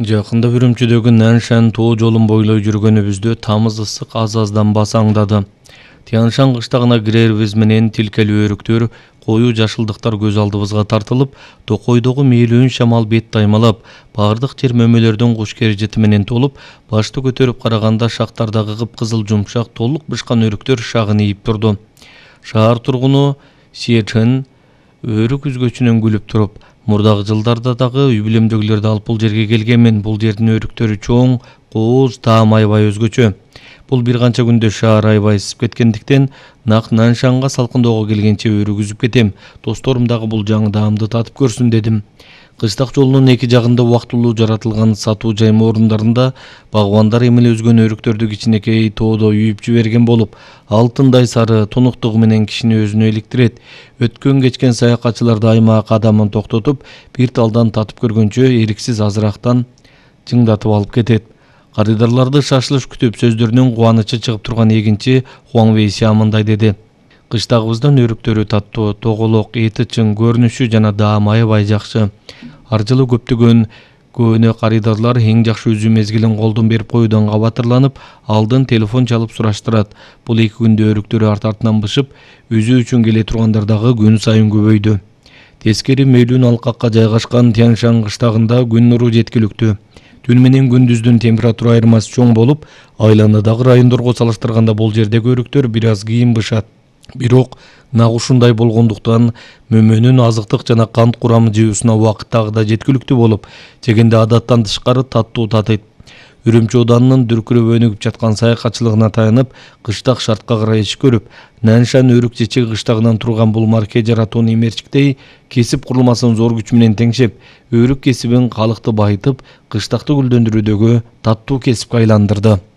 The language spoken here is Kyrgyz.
Жакында Үрүмчүдөгү Наншан тоо жолун бойлой жүргөнүбүздө тамыз ысык аз-аздан басаңдады. Тяншан кыштагына кирерибиз менен тилкелүү өрүктөр, коюу жашылдыктар көз алдыбызга тартылып, токойдогу мээлүүн шамал бет таймалап, бардык жер мөмөлөрдөн куш кережети менен толуп, башты көтөрүп караганда шактардагы кыпкызыл жумшак толук бышкан өрүктөр шагын ийип турду. Шаар тургуну Сиечен өрүк үзгөчүнөн күлүп туруп, мурдагы жылдарда дагы үй бүлөмдөгүлөрдү алып бул жерге келгенмин. Бул жердин өрүктөрү чоң, кооз, таам аябай өзгөчө. Бул бир канча күндө шаар аябай ысып кеткендиктен, нак Наншанга салкындоого келгенче өрүк үзүп кетем. Досторум дагы бул жаңы даамды татып көрсүн дедим. Кыштак жолунун эки жагында убактылуу жаратылган сатуу жайма орундарында багбандар эмеле өзгөн өрүктөрдү кичинекей тоодо үйүп жиберген болуп, алтындай сары тунуктугу менен кишини өзүнө иликтирет. Өткөн кечкен саякатчыларды аймак кадамын токтотуп, бир талдан татып көргөнчө эриксиз азырактан жыңдатып алып кетет. Карыдарларды шашылыш күтүп сөздөрүнүн кубанычы чыгып турган эгинчи Хуаң Вейси мындай деди. Кыштагыбыздан өрүктөрү таттуу, тоголок, эти чың, көрүнүшү жана даамы аябай жакшы. Ар жылы көптөгөн көөнө карыдарлар эң жакшы үзүү мезгилин колдон берип коюудан кабатырланып, алдын телефон чалып сураштырат. Бул эки күндө өрүктөр арт-артынан бышып, үзүү үчүн келе тургандар дагы күн сайын көбөйдү. Тескери мөйлүүн алкакка жайгашкан Тяншан кыштагында күн нуру жеткиликтүү. Түн менен күндүздүн температура айырмасы чоң болуп, айланадагы райондорго салыштырганда бул жердеги өрүктөр бир аз кийин бышат. Бирок нак ушундай болгондуктан мөмөнүн азыктык жана кант курамы жыюусуна убакыт дагы да жеткиликтүү болуп, жегенде адаттан тышкары таттуу татыйт. Үрүмчү Оданынын дүркүрөп өнүгүп жаткан саякатчылыгына таянып, кыштак шартка карай иш көрүп, Наншан өрүк чечеги кыштагынан турган бул марке жаратууну эмерчиктей кесип курулмасын зор күч менен теңшеп, өрүк кесибин калыкты байытып, кыштакты гүлдөндүрүүдөгү таттуу кесипке айландырды.